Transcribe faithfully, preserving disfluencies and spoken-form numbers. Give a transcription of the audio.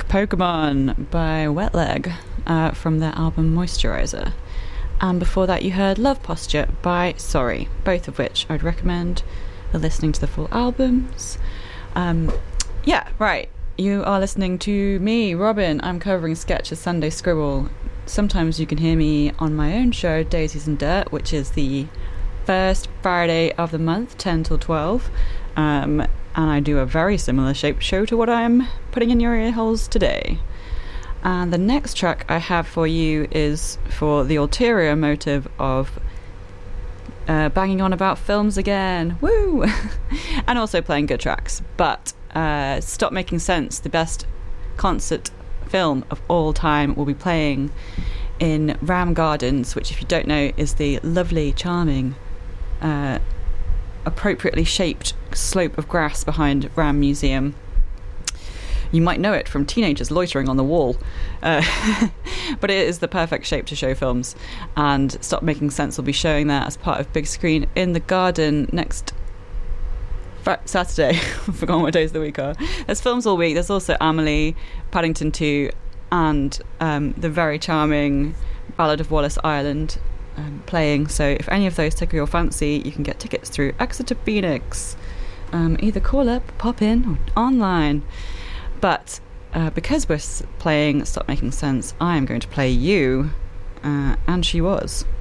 Pokemon by Wet Leg uh, from their album Moisturizer. And before that you heard Love Posture by Sorry, both of which I'd recommend listening to the full albums. Um, yeah, right. You are listening to me, Robin. I'm covering Sketch's Sunday Scribble. Sometimes you can hear me on my own show, Daisies and Dirt, which is the first Friday of the month, ten till twelve. Um, and I do a very similar shaped show to what I'm putting in your ear holes today. And the next track I have for you is for the ulterior motive of uh, banging on about films again. Woo! And also playing good tracks. But uh, Stop Making Sense, the best concert film of all time, will be playing in Ram Gardens, which, if you don't know, is the lovely, charming, uh, appropriately shaped slope of grass behind Ram Museum. You might know it from teenagers loitering on the wall. Uh, but it is the perfect shape to show films. And Stop Making Sense will be showing that as part of Big Screen in the Garden next fr- Saturday. I've forgotten what days of the week are. There's films all week. There's also Amelie, Paddington two, and um, the very charming Ballad of Wallace Island um, playing. So if any of those tickle your fancy, you can get tickets through Exeter Phoenix. Um, either call up, pop in, or online. But uh, because we're playing Stop Making Sense, I am going to play you, uh, and She Was.